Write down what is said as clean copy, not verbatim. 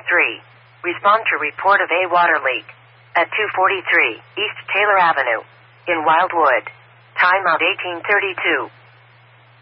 3. Respond to report of a water leak at 243 East Taylor Avenue in Wildwood. Timeout 1832.